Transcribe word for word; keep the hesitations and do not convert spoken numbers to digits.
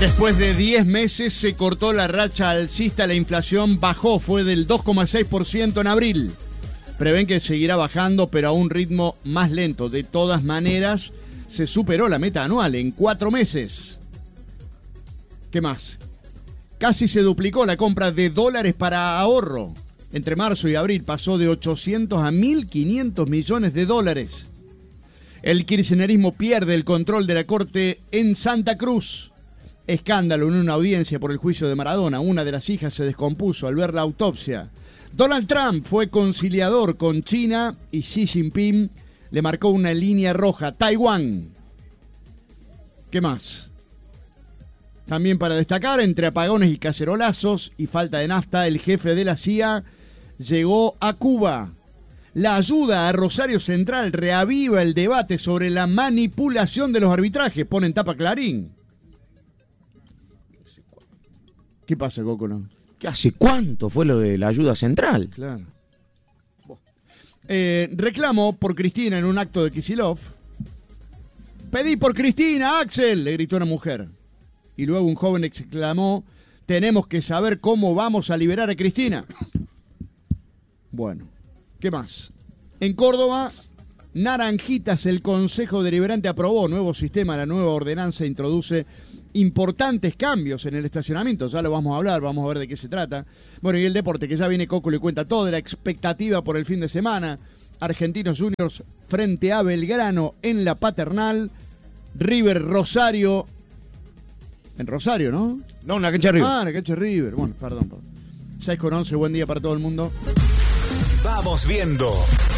Después de diez meses se cortó la racha alcista, la inflación bajó, fue del dos coma seis por ciento en abril. Prevén que seguirá bajando, pero a un ritmo más lento. De todas maneras, se superó la meta anual en cuatro meses. ¿Qué más? Casi se duplicó la compra de dólares para ahorro. Entre marzo y abril pasó de ochocientos a mil quinientos millones de dólares. El kirchnerismo pierde el control de la corte en Santa Cruz. Escándalo en una audiencia por el juicio de Maradona. Una de las hijas se descompuso al ver la autopsia. Donald Trump fue conciliador con China y Xi Jinping le marcó una línea roja. Taiwán. ¿Qué más? También para destacar, entre apagones y cacerolazos y falta de nafta, el jefe de la C I A llegó a Cuba. La ayuda a Rosario Central reaviva el debate sobre la manipulación de los arbitrajes. Pone en tapa Clarín. ¿Qué pasa, Cócolo? ¿Hace cuánto fue lo de la ayuda central? Claro. Eh, reclamo por Cristina en un acto de Kicillof. Pedí por Cristina, Axel, le gritó una mujer. Y luego un joven exclamó, tenemos que saber cómo vamos a liberar a Cristina. Bueno, ¿qué más? En Córdoba, Naranjitas, el Consejo Deliberante aprobó nuevo sistema, la nueva ordenanza introduce importantes cambios en el estacionamiento, ya lo vamos a hablar, vamos a ver de qué se trata. Bueno, y el deporte, que ya viene Coco, le cuenta todo de la expectativa por el fin de semana. Argentinos Juniors frente a Belgrano en la Paternal. River Rosario. En Rosario, ¿no? No, en la cancha de River. Ah, en la cancha de River. Bueno, perdón. seis con once, buen día para todo el mundo. Vamos viendo.